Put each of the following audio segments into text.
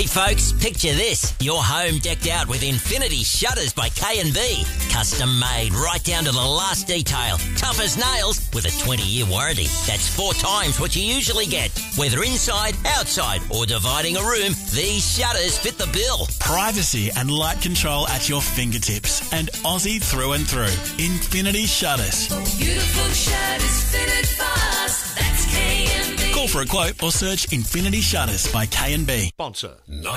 Hey folks, picture this. Your home decked out with Infinity Shutters by K&B. Custom made right down to the last detail. Tough as nails with a 20-year warranty. That's 4 times what you usually get. Whether inside, outside or dividing a room, these shutters fit the bill. Privacy and light control at your fingertips. And Aussie through and through. Infinity Shutters. Beautiful shutters fitted fast. That's K&B. Call for a quote or search Infinity Shutters by K&B. Sponsor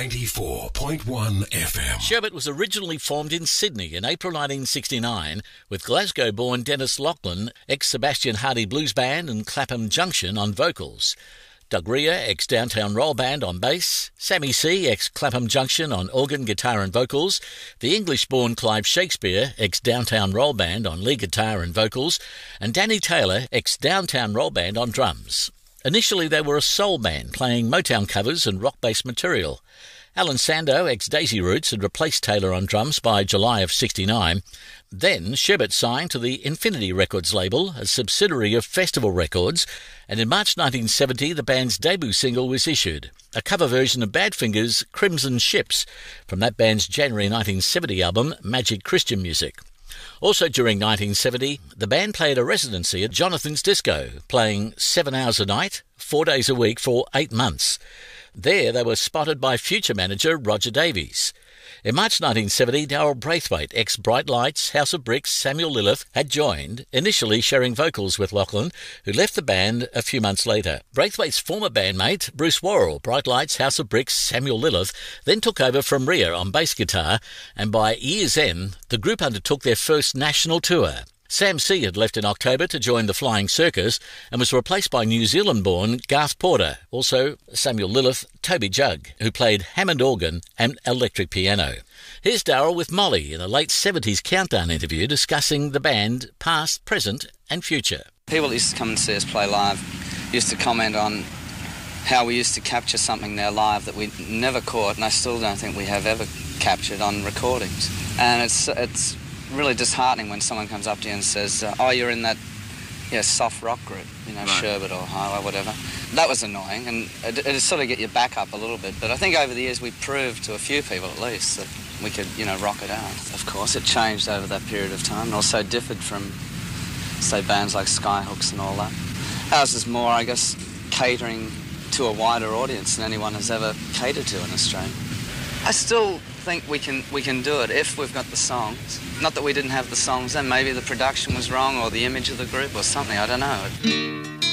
94.1 FM. Sherbet was originally formed in Sydney in April 1969 with Glasgow-born Dennis Lachlan, ex-Sebastian Hardy Blues Band and Clapham Junction on vocals. Doug Rea, ex-Downtown Roll Band on bass, Sammy C, ex-Clapham Junction on organ, guitar and vocals, the English-born Clive Shakespeare, ex-Downtown Roll Band on lead guitar and vocals, and Danny Taylor, ex-Downtown Roll Band on drums. Initially they were a soul band playing Motown covers and rock-based material. Alan Sando, ex-Daisy Roots, had replaced Taylor on drums by July of '69. Then Sherbet signed to the Infinity Records label, a subsidiary of Festival Records, and in March 1970 the band's debut single was issued, a cover version of Badfinger's Crimson Ships from that band's January 1970 album Magic Christian Music. Also during 1970, the band played a residency at Jonathan's Disco, playing 7 hours a night, 4 days a week for 8 months. There they were spotted by future manager Roger Davies. In March 1970, Darryl Braithwaite, ex-Bright Lights, House of Bricks, Samuel Lilith, had joined, initially sharing vocals with Lachlan, who left the band a few months later. Braithwaite's former bandmate, Bruce Worrell, Bright Lights, House of Bricks, Samuel Lilith, then took over from Rea on bass guitar, and by year's end, the group undertook their first national tour. Sam C had left in October to join the Flying Circus and was replaced by New Zealand-born Garth Porter, also Samuel Lilith, Toby Jugg, who played Hammond organ and electric piano. Here's Darryl with Molly in a late 70s Countdown interview discussing the band past, present and future. People used to come and see us play live, used to comment on how we used to capture something there live that we never caught, and I still don't think we have ever captured on recordings. And it's really disheartening when someone comes up to you and says, oh, you're in that soft rock group, right. Sherbet or Highway, whatever. That was annoying, and it sort of get your back up a little bit. But I think over the years we proved to a few people at least that we could, rock it out. Of course, it changed over that period of time and also differed from, say, bands like Skyhooks and all that. Ours is more, I guess, catering to a wider audience than anyone has ever catered to in Australia. I still think we can do it if we've got the songs. Not that we didn't have the songs then, maybe the production was wrong or the image of the group or something, I don't know.